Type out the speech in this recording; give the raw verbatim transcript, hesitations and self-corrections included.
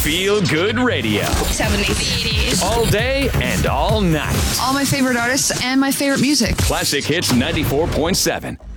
Feel Good Radio. seventies, eighties. All day and all night. All my favorite artists and my favorite music. Classic Hits ninety-four point seven.